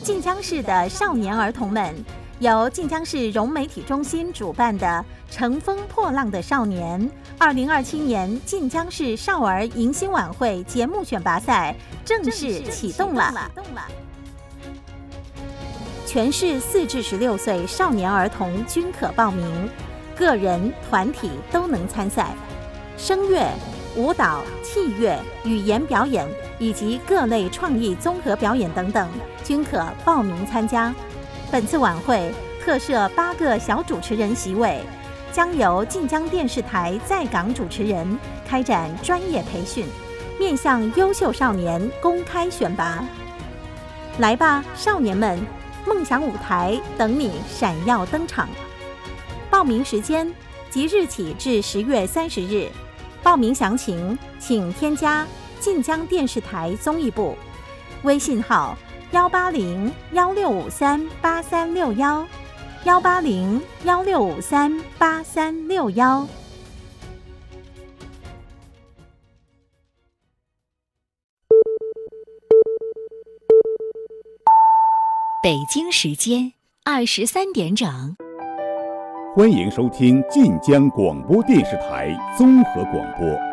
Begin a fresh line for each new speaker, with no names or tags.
晋江市的少年儿童们，由晋江市融媒体中心主办的“乘风破浪的少年”2027年晋江市少儿迎新晚会节目选拔赛正式启动了。全市4至16岁少年儿童均可报名，个人、团体都能参赛。声乐、舞蹈、器乐、语言表演以及各类创意综合表演等等，均可报名参加。本次晚会特设8个小主持人席位，将由晋江电视台在港主持人开展专业培训，面向优秀少年公开选拔。来吧，少年们，梦想舞台等你闪耀登场。报名时间即日起至10月30日。报名详情请添加晋江电视台综艺部微信号180-1653-8361，180-1653-8361。
北京时间23点整。
欢迎收听晋江广播电视台综合广播。